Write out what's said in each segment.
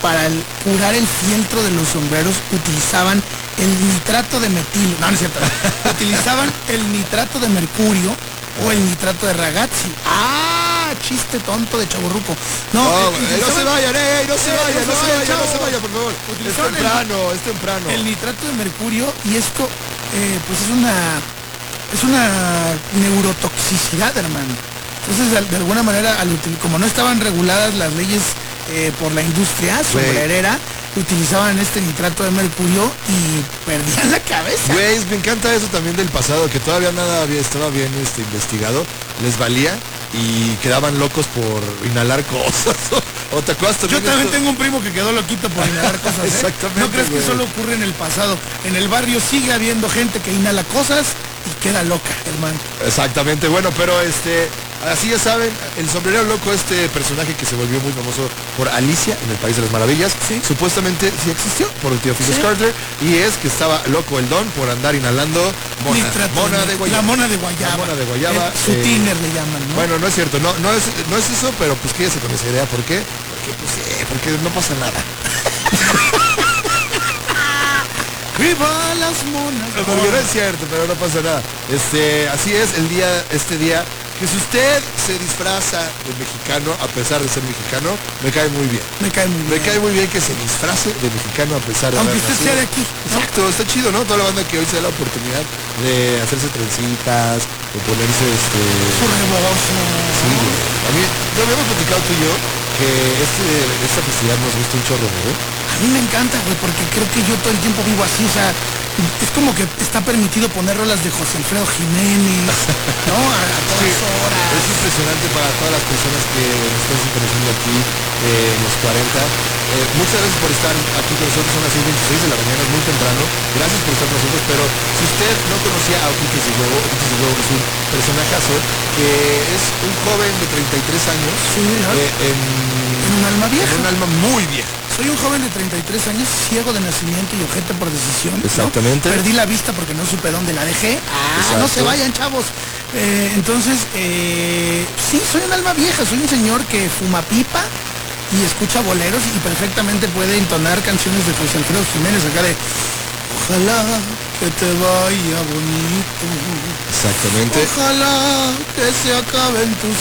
para curar el fieltro de los sombreros utilizaban el nitrato de metil, no es cierto, utilizaban el nitrato de mercurio o el nitrato de ragazzi. Chiste tonto de chavorruco. No se vayan, no se vayan, por favor. Es temprano. El nitrato de mercurio, y esto pues es una neurotoxicidad, hermano. Entonces, de alguna manera, como no estaban reguladas las leyes por la industria sombrerera, utilizaban este nitrato de mercurio y perdían la cabeza. Güey, me encanta eso también del pasado, que todavía nada estaba bien investigado, les valía y quedaban locos por inhalar cosas. ¿O te acuerdas? Yo también tengo un primo que quedó loquito por inhalar cosas. Exactamente. ¿No crees que solo ocurre en el pasado? En el barrio sigue habiendo gente que inhala cosas y queda loca, hermano. Exactamente, bueno, pero así ya saben, el sombrerero loco, este personaje que se volvió muy famoso por Alicia en el País de las Maravillas, ¿sí? Supuestamente sí existió por el tío Phyllis Carter, y es que estaba loco el don por andar inhalando mona de guayaba. La mona de guayaba. La mona de guayaba. Su tiner le llaman, ¿no? Bueno, no es cierto, no es eso, pero pues quédese con esa idea. ¿Por qué? Porque no pasa nada. ¡Viva las monas! No es cierto, pero no pasa nada. Así es este día, que si usted se disfraza de mexicano, a pesar de ser mexicano, me cae muy bien. Me cae muy bien que se disfrace de mexicano a pesar de aunque usted sea de aquí, ¿no? Exacto, está chido, ¿no? Toda la banda que hoy se da la oportunidad de hacerse trencitas, de ponerse su rebozo. Sí, a mí, lo habíamos platicado tú y yo, que esta festividad nos gusta un chorro, ¿no? A mí me encanta, güey, porque creo que yo todo el tiempo vivo así, o sea, es como que está permitido poner rolas de José Alfredo Jiménez, ¿no? A todas horas. Es impresionante para todas las personas que nos están sintonizando aquí en los 40. Muchas gracias por estar aquí con nosotros, son las 6:26 de la mañana, es muy temprano. Gracias por estar con nosotros, pero si usted no conocía a Oquiques de Huevo es un personajazo que es un joven de 33 años, sí, en un alma vieja. En un alma muy vieja. Soy un joven de 33 años, ciego de nacimiento y ojete por decisión. Exactamente. ¿no? Perdí la vista porque no supe dónde la dejé. No se vayan, chavos. Entonces, sí, soy un alma vieja, soy un señor que fuma pipa y escucha boleros y perfectamente puede entonar canciones de José Alfredo Jiménez acá de ojalá que te vaya bonito. Exactamente. Ojalá que se acaben tus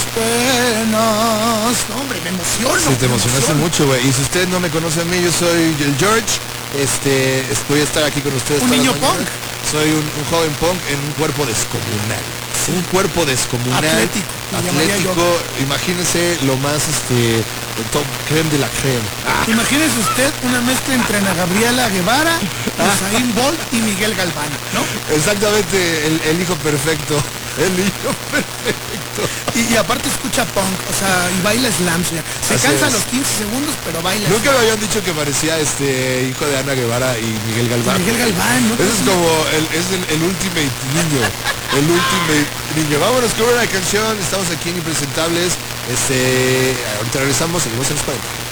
penas. No, hombre, me emociono. Sí, te emocionaste mucho, güey. Y si usted no me conoce a mí, yo soy el George. Voy a estar aquí con ustedes. Un niño punk. Soy un joven punk en un cuerpo descomunal. Sí. Un cuerpo descomunal. Atlético. Imagínese lo más top creme de la creme. Imagínese usted una mezcla entre Ana Gabriela Guevara, Usain Bolt y Miguel Galván, ¿no? Exactamente, el hijo perfecto. El hijo perfecto. Y aparte escucha punk, o sea, y baila slam. Se cansa a los 15 segundos, pero baila. Nunca me habían dicho que parecía hijo de Ana Guevara y Miguel Galván. Miguel Galván, ¿no? Eso es como el ultimate niño. El ultimate niño. Vámonos con una canción. Estamos aquí en Impresentables. Ahorita regresamos, seguimos en los 40.